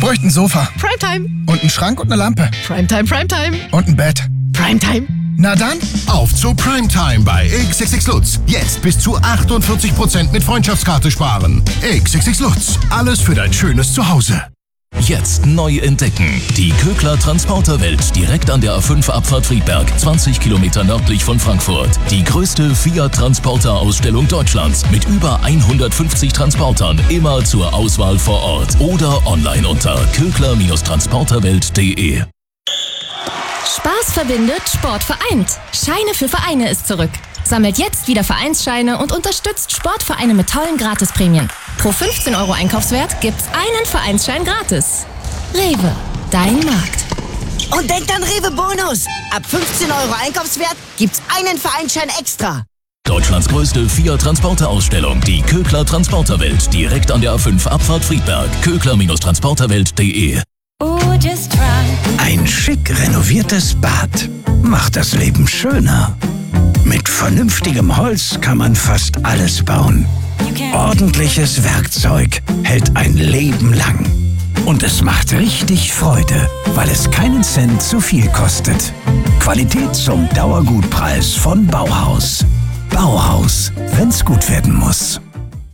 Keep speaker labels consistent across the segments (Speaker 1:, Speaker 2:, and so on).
Speaker 1: bräuchte ein Sofa.
Speaker 2: Primetime.
Speaker 1: Und einen Schrank und eine Lampe.
Speaker 2: Primetime, Primetime.
Speaker 1: Und ein Bett.
Speaker 2: Primetime.
Speaker 1: Na dann,
Speaker 3: auf zu Primetime bei XXX Lutz. Jetzt bis zu 48% mit Freundschaftskarte sparen. XXX Lutz. Alles für dein schönes Zuhause.
Speaker 4: Jetzt neu entdecken. Die Kögler Transporterwelt direkt an der A5-Abfahrt Friedberg, 20 Kilometer nördlich von Frankfurt. Die größte Fiat-Transporter-Ausstellung Deutschlands mit über 150 Transportern, immer zur Auswahl vor Ort oder online unter kögler-transporterwelt.de.
Speaker 5: Spaß verbindet, Sport vereint. Scheine für Vereine ist zurück. Sammelt jetzt wieder Vereinsscheine und unterstützt Sportvereine mit tollen Gratisprämien. Pro 15 € Einkaufswert gibt's einen Vereinsschein gratis. Rewe, dein Markt.
Speaker 6: Und denkt an Rewe Bonus. Ab 15 € Einkaufswert gibt's einen Vereinsschein extra.
Speaker 4: Deutschlands größte Fiat-Transporter-Ausstellung, die Kögler Transporterwelt, direkt an der A5-Abfahrt Friedberg. kögler-transporterwelt.de.
Speaker 7: Ein schick renoviertes Bad macht das Leben schöner. Mit vernünftigem Holz kann man fast alles bauen. Ordentliches Werkzeug hält ein Leben lang. Und es macht richtig Freude, weil es keinen Cent zu viel kostet. Qualität zum Dauergutpreis von Bauhaus. Bauhaus, wenn's gut werden muss.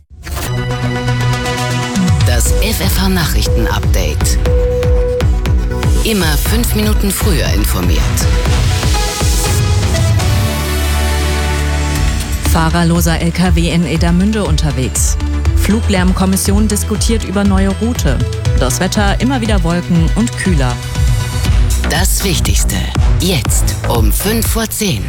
Speaker 8: Das FFH-Nachrichten-Update. Immer 5 Minuten früher informiert.
Speaker 9: Fahrerloser LKW in Edermünde unterwegs. Fluglärmkommission diskutiert über neue Route. Das Wetter immer wieder Wolken und kühler.
Speaker 8: Das Wichtigste. Jetzt um 5:10 Uhr.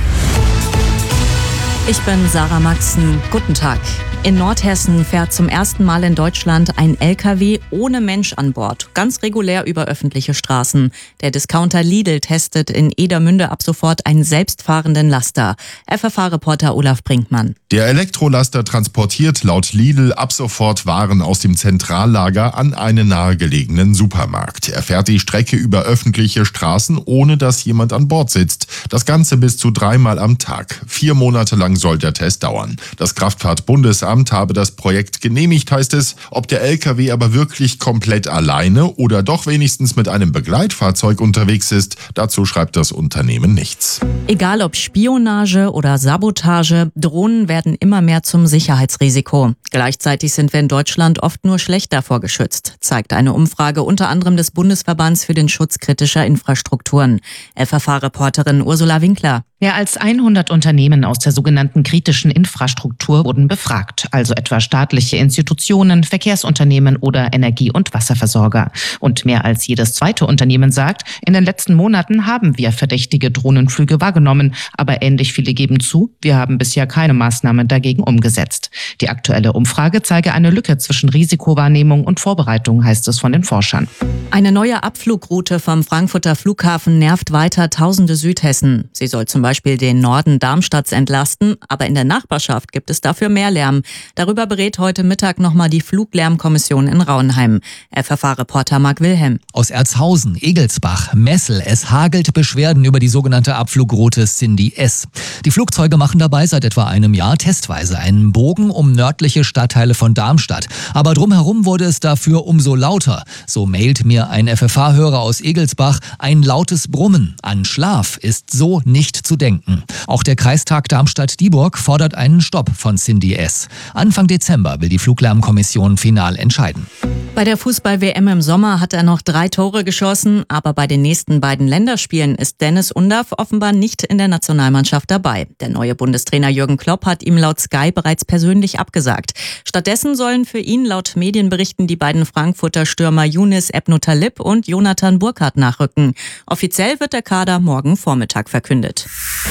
Speaker 9: Ich bin Sarah Maxen. Guten Tag. In Nordhessen fährt zum ersten Mal in Deutschland ein LKW ohne Mensch an Bord. Ganz regulär über öffentliche Straßen. Der Discounter Lidl testet in Edermünde ab sofort einen selbstfahrenden Laster. FFH-Reporter Olaf Brinkmann.
Speaker 10: Der Elektrolaster transportiert laut Lidl ab sofort Waren aus dem Zentrallager an einen nahegelegenen Supermarkt. Er fährt die Strecke über öffentliche Straßen, ohne dass jemand an Bord sitzt. Das Ganze bis zu 3-mal am Tag. 4 Monate lang soll der Test dauern. Das Kraftfahrtbundesamt habe das Projekt genehmigt, heißt es. Ob der LKW aber wirklich komplett alleine oder doch wenigstens mit einem Begleitfahrzeug unterwegs ist, dazu schreibt das Unternehmen nichts.
Speaker 9: Egal ob Spionage oder Sabotage, Drohnen werden immer mehr zum Sicherheitsrisiko. Gleichzeitig sind wir in Deutschland oft nur schlecht davor geschützt, zeigt eine Umfrage unter anderem des Bundesverbands für den Schutz kritischer Infrastrukturen. FFH-Reporterin Ursula Winkler.
Speaker 11: Mehr als 100 Unternehmen aus der sogenannten kritischen Infrastruktur wurden befragt, also etwa staatliche Institutionen, Verkehrsunternehmen oder Energie- und Wasserversorger. Und mehr als jedes zweite Unternehmen sagt, in den letzten Monaten haben wir verdächtige Drohnenflüge wahrgenommen, aber ähnlich viele geben zu, wir haben bisher keine Maßnahmen dagegen umgesetzt. Die aktuelle Umfrage zeige eine Lücke zwischen Risikowahrnehmung und Vorbereitung, heißt es von den Forschern.
Speaker 9: Eine neue Abflugroute vom Frankfurter Flughafen nervt weiter Tausende Südhessen. Sie soll zum Beispiel den Norden Darmstadts entlasten, aber in der Nachbarschaft gibt es dafür mehr Lärm. Darüber berät heute Mittag nochmal die Fluglärmkommission in Rauenheim. FFH-Reporter Marc Wilhelm.
Speaker 12: Aus Erzhausen, Egelsbach, Messel, es hagelt Beschwerden über die sogenannte Abflugroute Cindy S. Die Flugzeuge machen dabei seit etwa einem Jahr testweise einen Bogen um nördliche Stadtteile von Darmstadt. Aber drumherum wurde es dafür umso lauter. So mailt mir ein FFH-Hörer aus Egelsbach, ein lautes Brummen. An Schlaf ist so nicht zu denken. Auch der Kreistag Darmstadt-Dieburg fordert einen Stopp von Cindy S. Anfang Dezember will die Fluglärmkommission final entscheiden.
Speaker 9: Bei der Fußball-WM im Sommer hat er noch 3 Tore geschossen, aber bei den nächsten beiden Länderspielen ist Dennis Undaff offenbar nicht in der Nationalmannschaft dabei. Der neue Bundestrainer Jürgen Klopp hat ihm laut Sky bereits persönlich abgesagt. Stattdessen sollen für ihn laut Medienberichten die beiden Frankfurter Stürmer Younis Ebnotalib und Jonathan Burkardt nachrücken. Offiziell wird der Kader morgen Vormittag verkündet.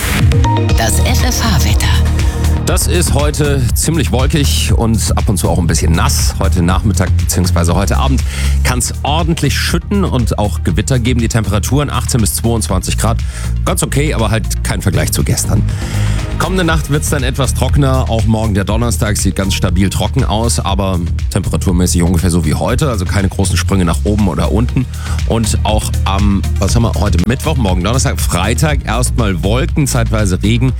Speaker 8: Das FFH-Wetter.
Speaker 13: Das ist heute ziemlich wolkig und ab und zu auch ein bisschen nass. Heute Nachmittag bzw. heute Abend kann es ordentlich schütten und auch Gewitter geben. Die Temperaturen 18 bis 22 Grad. Ganz okay, aber halt kein Vergleich zu gestern. Kommende Nacht wird es dann etwas trockener. Auch morgen der Donnerstag sieht ganz stabil trocken aus, aber temperaturmäßig ungefähr so wie heute. Also keine großen Sprünge nach oben oder unten. Und auch am, heute Mittwoch, morgen Donnerstag, Freitag erstmal Wolken, zeitweise Regen.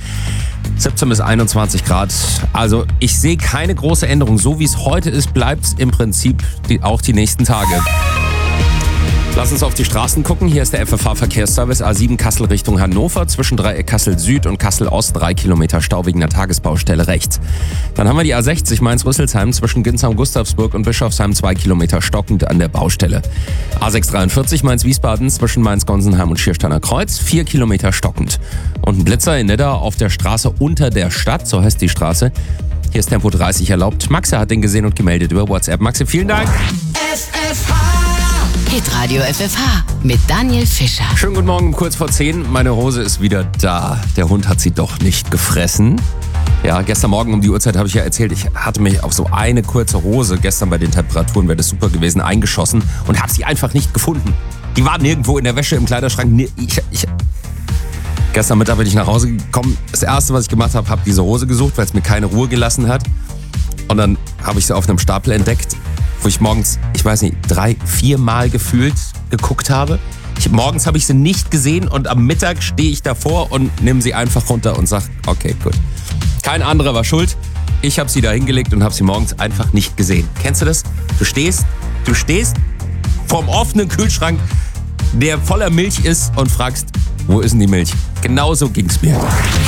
Speaker 13: 17 bis 21 Grad. Also ich sehe keine große Änderung. So wie es heute ist, bleibt es im Prinzip auch die nächsten Tage. Lass uns auf die Straßen gucken. Hier ist der FFH-Verkehrsservice A7 Kassel Richtung Hannover. Zwischen Dreieck Kassel Süd und Kassel Ost 3 Kilometer Stau wegen der Tagesbaustelle rechts. Dann haben wir die A60 Mainz-Rüsselsheim zwischen Ginsheim-Gustavsburg und Bischofsheim 2 Kilometer stockend an der Baustelle. A643 Mainz-Wiesbaden zwischen Mainz-Gonsenheim und Schiersteiner Kreuz 4 Kilometer stockend. Und ein Blitzer in Nidda auf der Straße unter der Stadt, so heißt die Straße. Hier ist Tempo 30 erlaubt. Maxe hat den gesehen und gemeldet über WhatsApp. Maxe, vielen Dank.
Speaker 8: Hitradio FFH mit Daniel Fischer.
Speaker 13: Schönen guten Morgen, kurz vor 10. Meine Hose ist wieder da. Der Hund hat sie doch nicht gefressen. Ja, gestern Morgen um die Uhrzeit habe ich ja erzählt, ich hatte mich auf so eine kurze Hose, gestern bei den Temperaturen wäre das super gewesen, eingeschossen und habe sie einfach nicht gefunden. Die war nirgendwo in der Wäsche, im Kleiderschrank. Gestern Mittag bin ich nach Hause gekommen. Das Erste, was ich gemacht habe, habe diese Hose gesucht, weil es mir keine Ruhe gelassen hat. Und dann habe ich sie auf einem Stapel entdeckt, wo ich morgens, 3-4 Mal gefühlt geguckt habe. Morgens habe ich sie nicht gesehen und am Mittag stehe ich davor und nehme sie einfach runter und sage, okay, gut. Kein anderer war schuld. Ich habe sie da hingelegt und habe sie morgens einfach nicht gesehen. Kennst du das? Du stehst vorm offenen Kühlschrank, der voller Milch ist und fragst, wo ist denn die Milch? Genauso ging's mir.